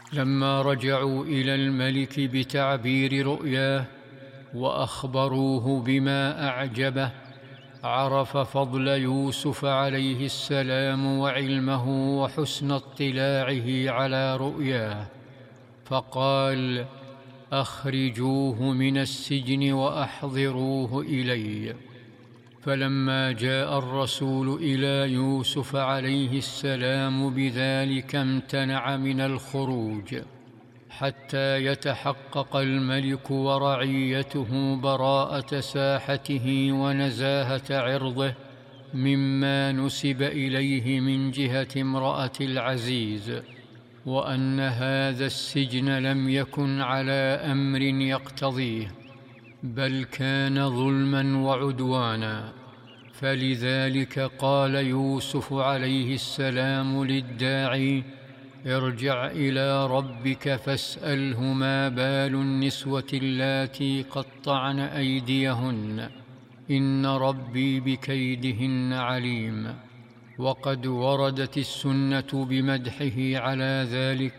لما رجعوا إلى الملك بتعبير رؤياه وأخبروه بما أعجبه، عرف فضل يوسف عليه السلام وعلمه وحسن اطلاعه على رؤياه، فقال: أخرجوه من السجن وأحضروه إلي. فلما جاء الرسول إلى يوسف عليه السلام بذلك امتنع من الخروج حتى يتحقق الملك ورعيته براءة ساحته ونزاهة عرضه مما نسب إليه من جهة امرأة العزيز، وأن هذا السجن لم يكن على أمر يقتضيه، بل كان ظلما وعدوانا. فلذلك قال يوسف عليه السلام للداعي: ارجع إلى ربك فاسأله ما بال النسوة اللاتي قطعن أيديهن، إن ربي بكيدهن عليم. وقد وردت السنة بمدحه على ذلك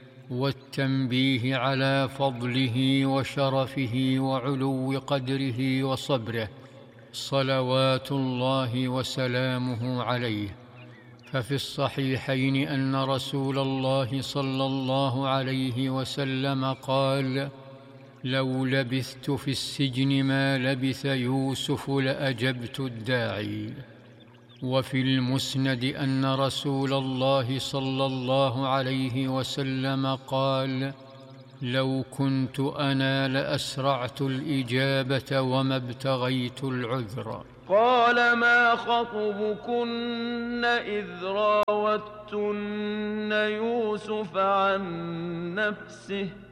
والتنبيه على فضله وشرفه وعلو قدره وصبره، صلوات الله وسلامه عليه. ففي الصحيحين أن رسول الله صلى الله عليه وسلم قال: لو لبثت في السجن ما لبث يوسف لأجبت الداعي. وفي المسند أن رسول الله صلى الله عليه وسلم قال: لو كنت أنا لأسرعت الإجابة وما ابتغيت العذر. قال: ما خطبكن إذ راوتن يوسف عن نفسه